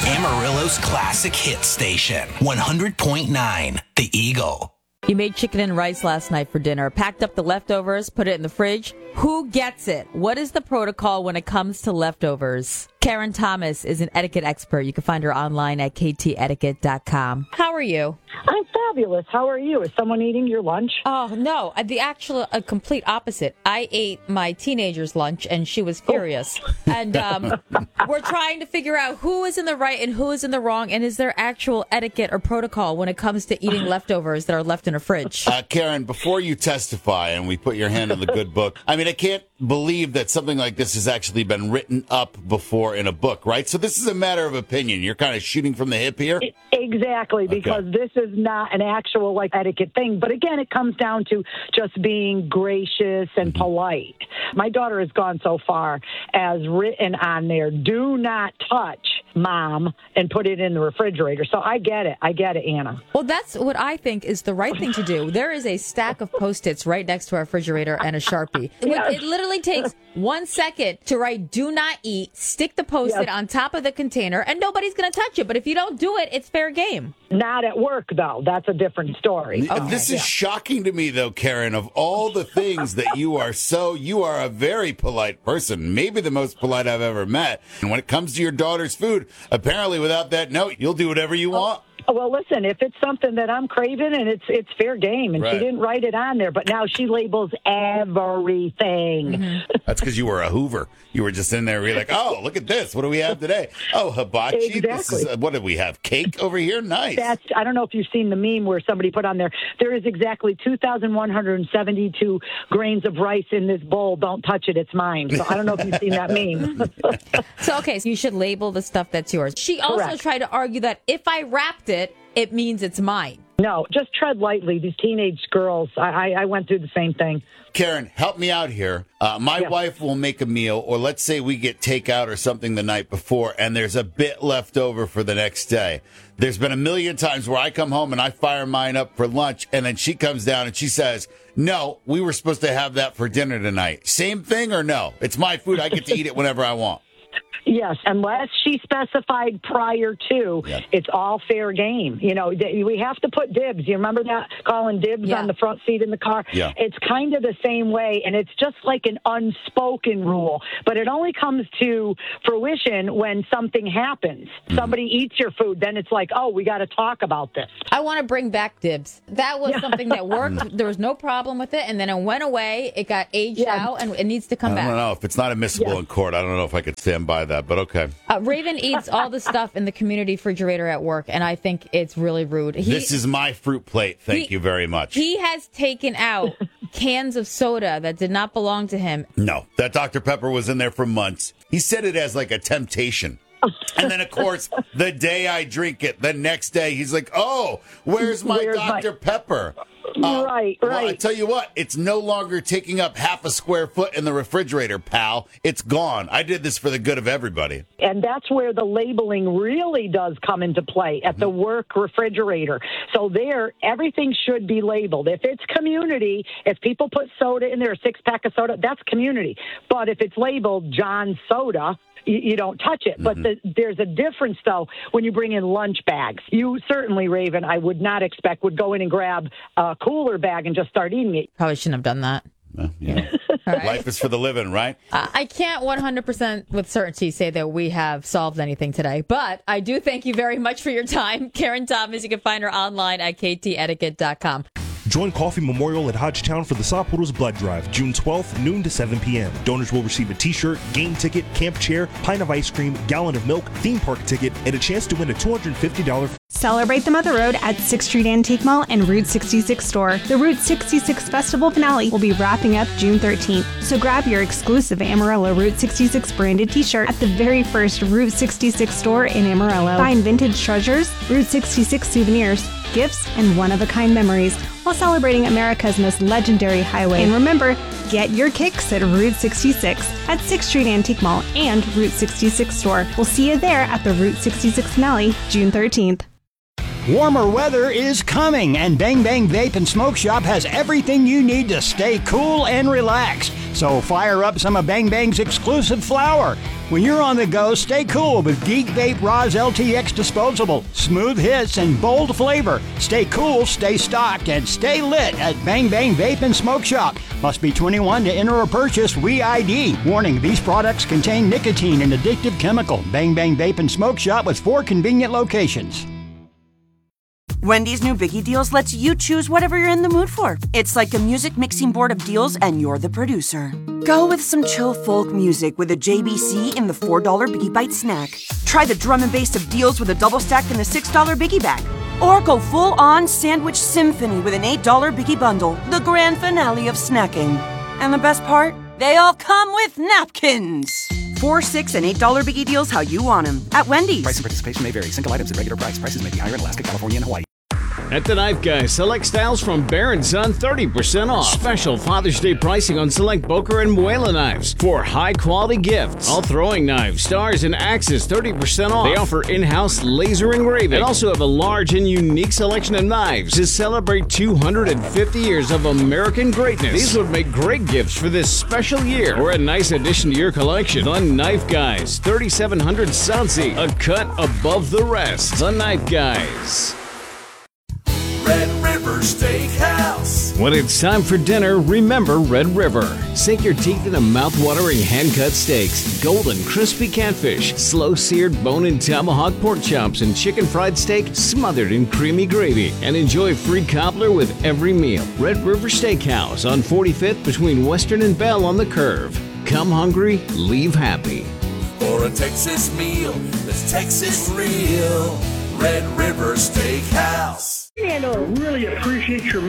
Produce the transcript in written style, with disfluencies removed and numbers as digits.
Amarillo's classic hit station, 100.9 The Eagle. You made chicken and rice last night for dinner, packed up the leftovers, put it in the fridge. Who gets it? What is the protocol when it comes to leftovers? Karen Thomas is an etiquette expert. You can find her online at ktetiquette.com. How are you? I'm fabulous. How are you? Is someone eating your lunch? Oh, no. The actual complete opposite. I ate my teenager's lunch, and she was furious. And we're trying to figure out who is in the right and who is in the wrong, and is there actual etiquette or protocol when it comes to eating leftovers that are left in a fridge? Karen, before you testify and we put your hand in the good book, I mean, I can't believe that something like this has actually been written up before in a book, right? So this is a matter of opinion. You're kind of shooting from the hip here? Exactly, because this is not an actual etiquette thing. But again, it comes down to just being gracious and polite. My daughter has gone so far as written on there, do not touch, Mom, and put it in the refrigerator. So I get it, Anna. Well, that's what I think is the right thing to do. There is a stack of Post-its right next to our refrigerator and a Sharpie. Yes. It literally takes 1 second to write do not eat, stick the Post-it on top of the container, and nobody's going to touch it. But if you don't do it, it's fair game. Not at work, though. That's a different story. This is shocking to me, though, Karen, of all the things that you are a very polite person, maybe the most polite I've ever met. And when it comes to your daughter's food, apparently without that note, you'll do whatever you want. Well, listen, if it's something that I'm craving and it's fair game, and she didn't write it on there, but now she labels everything. Mm-hmm. That's because you were a Hoover. You were just in there, you're like, oh, look at this. What do we have today? Oh, hibachi. Exactly. This is, what do we have? Cake over here? Nice. I don't know if you've seen the meme where somebody put on there is exactly 2,172 grains of rice in this bowl. Don't touch it. It's mine. So I don't know if you've seen that meme. So you should label the stuff that's yours. She also tried to argue that if I wrapped it means it's mine. No, just tread lightly. These teenage girls, I went through the same thing. Karen, help me out here. My wife will make a meal, or let's say we get takeout or something the night before, and there's a bit left over for the next day. There's been a million times where I come home and I fire mine up for lunch, and then she comes down and she says, no, we were supposed to have that for dinner tonight. Same thing or no? It's my food. I get to eat it whenever I want. Yes, unless she specified prior to, it's all fair game. You know, we have to put dibs. You remember that? Calling dibs on the front seat in the car? Yeah. It's kind of the same way, and it's just like an unspoken rule. But it only comes to fruition when something happens. Mm-hmm. Somebody eats your food, then it's like, oh, we got to talk about this. I want to bring back dibs. That was something that worked. There was no problem with it, and then it went away. It got aged out, and it needs to come back. I don't know. If it's not admissible in court, I don't know if I could stand by that. But okay. Raven eats all the stuff in the community refrigerator at work, and I think it's really rude. This is my fruit plate. Thank you very much. He has taken out cans of soda that did not belong to him. No, that Dr. Pepper was in there for months. He said it as like a temptation. And then, of course, the day I drink it, the next day, he's like, oh, where's my Dr. Pepper? Right. Well, I tell you what, it's no longer taking up half a square foot in the refrigerator, pal. It's gone. I did this for the good of everybody. And that's where the labeling really does come into play, at the work refrigerator. So there, everything should be labeled. If it's community, if people put soda in there, a six-pack of soda, that's community. But if it's labeled John Soda, you don't touch it. But there's a difference, though, when you bring in lunch bags. You certainly, Raven, I would not expect, would go in and grab a cooler bag and just start eating it. Probably shouldn't have done that. Right. Life is for the living, right? I can't 100% with certainty say that we have solved anything today, but I do thank you very much for your time. Karen Thomas, you can find her online at ktetiquette.com. Join Coffee Memorial at Hodgetown for the Saputos Blood Drive, June 12th, noon to 7 p.m. Donors will receive a t-shirt, game ticket, camp chair, pint of ice cream, gallon of milk, theme park ticket, and a chance to win a $250. Celebrate the Mother Road at 6th Street Antique Mall and Route 66 store. The Route 66 Festival finale will be wrapping up June 13th, so grab your exclusive Amarillo Route 66 branded t-shirt at the very first Route 66 store in Amarillo. Find vintage treasures, Route 66 souvenirs, gifts, and one-of-a-kind memories while celebrating America's most legendary highway. And remember, get your kicks at Route 66 at 6th Street Antique Mall and Route 66 store. We'll see you there at the Route 66 finale, June 13th. Warmer weather is coming, and Bang Bang Vape and Smoke Shop has everything you need to stay cool and relaxed. So fire up some of Bang Bang's exclusive flour. When you're on the go, stay cool with Geek Vape Roz LTX Disposable. Smooth hits and bold flavor. Stay cool, stay stocked, and stay lit at Bang Bang Vape and Smoke Shop. Must be 21 to enter or purchase WeID. Warning, these products contain nicotine and addictive chemical. Bang Bang Vape and Smoke Shop with 4 convenient locations. Wendy's new Biggie Deals lets you choose whatever you're in the mood for. It's like a music mixing board of deals, and you're the producer. Go with some chill folk music with a JBC in the $4 Biggie Bite snack. Try the drum and bass of deals with a double stack in the $6 Biggie bag. Or go full-on sandwich symphony with an $8 Biggie bundle, the grand finale of snacking. And the best part? They all come with napkins. $4, $6, and $8 Biggie Deals how you want them at Wendy's. Price and participation may vary. Single items at regular price. Prices may be higher in Alaska, California, and Hawaii. At the Knife Guy, select styles from Bear & Son 30% off. Special Father's Day pricing on select Boker and Muela knives for high-quality gifts. All throwing knives, stars, and axes 30% off. They offer in-house laser engraving and also have a large and unique selection of knives to celebrate 250 years of American greatness. These would make great gifts for this special year or a nice addition to your collection. The Knife Guys, 3700 Southsea, a cut above the rest. The Knife Guys. Red River Steakhouse. When it's time for dinner, remember Red River. Sink your teeth into mouth-watering hand-cut steaks, golden crispy catfish, slow-seared bone-in tomahawk pork chops, and chicken fried steak smothered in creamy gravy. And enjoy free cobbler with every meal. Red River Steakhouse on 45th between Western and Bell on the Curve. Come hungry, leave happy. For a Texas meal that's Texas real. Red River Steakhouse. Really appreciate your